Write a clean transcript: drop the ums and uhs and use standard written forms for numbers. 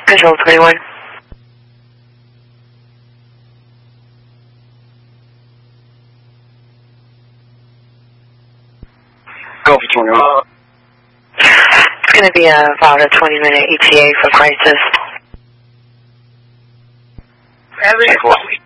Control 21. Go for 21. It's going to be about a 20-minute ETA for crisis. Transport.